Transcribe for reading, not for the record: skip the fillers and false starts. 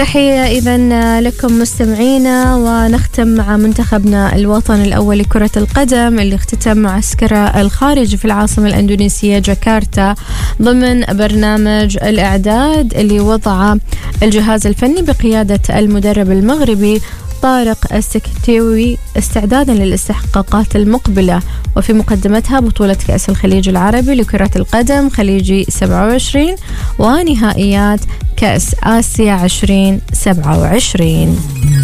تحية إذن لكم مستمعينا، ونختم مع منتخبنا الوطني الأول لكرة القدم اللي اختتم معسكره الخارجي في العاصمة الأندونيسية جاكرتا ضمن برنامج الإعداد اللي وضع الجهاز الفني بقيادة المدرب المغربي طارق السكتيوي استعدادا للاستحقاقات المقبلة، وفي مقدمتها بطولة كأس الخليج العربي لكرة القدم خليجي 27 ونهائيات كأس آسيا 2027.